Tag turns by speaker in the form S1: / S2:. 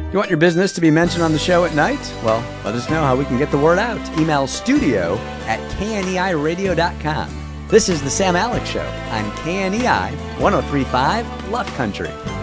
S1: You want your business to be mentioned on the show at night? Well, let us know how we can get the word out. Email studio@kneiradio.com. This is The Sam Alex Show on KNEI 103.5 Love Country.